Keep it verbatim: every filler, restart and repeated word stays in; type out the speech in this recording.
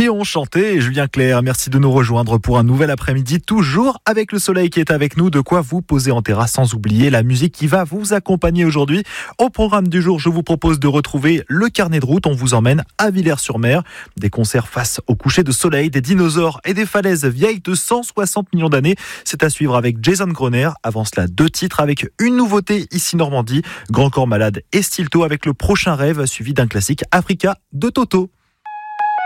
Rions, chanter et Julien Clerc, merci de nous rejoindre pour un nouvel après-midi, toujours avec le soleil qui est avec nous, de quoi vous poser en terrasse sans oublier la musique qui va vous accompagner aujourd'hui. Au programme du jour, je vous propose de retrouver le carnet de route, on vous emmène à Villers-sur-Mer, des concerts face au coucher de soleil, des dinosaures et des falaises vieilles de cent soixante millions d'années. C'est à suivre avec Jason Groner. Avant cela, deux titres avec une nouveauté ici Normandie, Grand Corps Malade et Stilto avec le prochain rêve suivi d'un classique Africa de Toto.